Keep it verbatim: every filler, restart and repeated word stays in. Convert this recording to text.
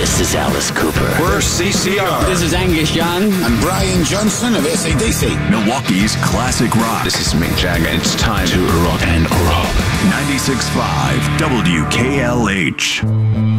This is Alice Cooper. We're C C R. This is Angus Young. I'm Brian Johnson of A C D C. Milwaukee's classic rock. This is Mick Jagger. It's time to rock and roll. ninety-six point five W K L H.